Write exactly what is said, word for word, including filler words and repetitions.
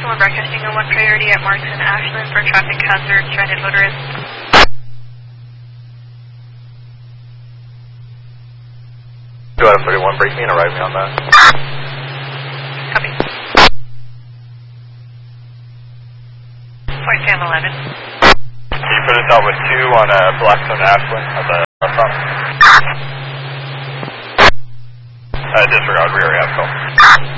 one broadcasting on one priority at Marks and Ashland for traffic hazard, stranded motorists. two out of thirty-one, break me and arrive me on that. Copy. Point Sam eleven. Can you put us out with two on uh, Blackstone Ashland at the front? Uh, disregard, rear A F call.